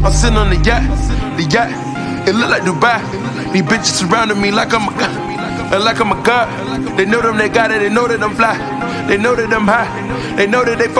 I'm sitting on the yacht. It look like Dubai. These bitches surrounding me like I'm a god. They know them, they got it. They know that I'm fly. They know that I'm high. They know that they fuck